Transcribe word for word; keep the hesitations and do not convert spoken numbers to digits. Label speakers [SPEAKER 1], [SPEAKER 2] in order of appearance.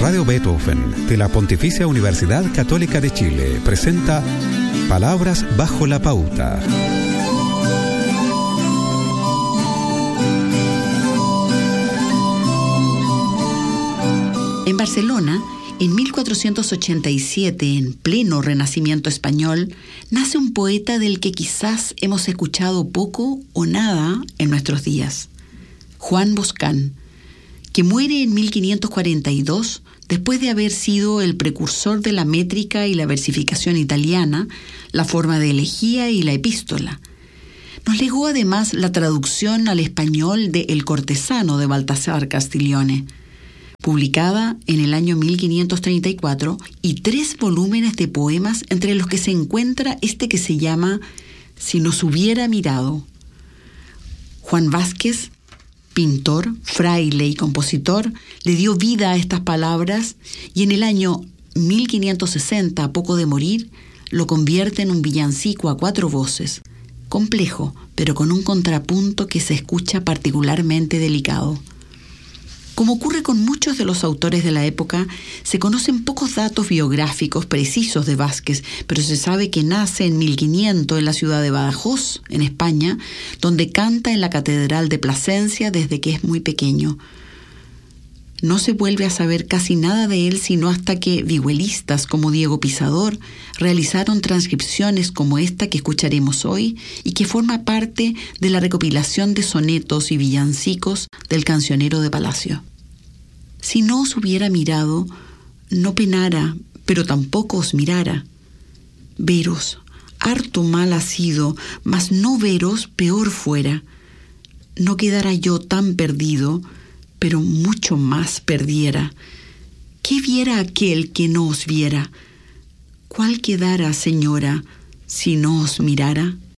[SPEAKER 1] Radio Beethoven de la Pontificia Universidad Católica de Chile presenta Palabras bajo la pauta.
[SPEAKER 2] En Barcelona, en mil cuatrocientos ochenta y siete, en pleno Renacimiento español, nace un poeta del que quizás hemos escuchado poco o nada en nuestros días, Juan Boscán, que muere en mil quinientos cuarenta y dos después de haber sido el precursor de la métrica y la versificación italiana, la forma de elegía y la epístola. Nos legó además la traducción al español de El cortesano de Baltasar Castiglione, publicada en el año mil quinientos treinta y cuatro, y tres volúmenes de poemas entre los que se encuentra este que se llama Si nos hubiera mirado. Juan Vázquez, pintor, fraile y compositor, le dio vida a estas palabras y en el año mil quinientos sesenta, a poco de morir, lo convierte en un villancico a cuatro voces, complejo, pero con un contrapunto que se escucha particularmente delicado. Como ocurre con muchos de los autores de la época, se conocen pocos datos biográficos precisos de Vázquez, pero se sabe que nace en mil quinientos en la ciudad de Badajoz, en España, donde canta en la Catedral de Plasencia desde que es muy pequeño. No se vuelve a saber casi nada de él sino hasta que vihuelistas como Diego Pisador realizaron transcripciones como esta que escucharemos hoy y que forma parte de la recopilación de sonetos y villancicos del Cancionero de Palacio. Si no os hubiera mirado, no penara, pero tampoco os mirara. Veros, harto mal ha sido, mas no veros peor fuera. No quedara yo tan perdido, pero mucho más perdiera. ¿Qué viera aquel que no os viera? ¿Cuál quedara, señora, si no os mirara?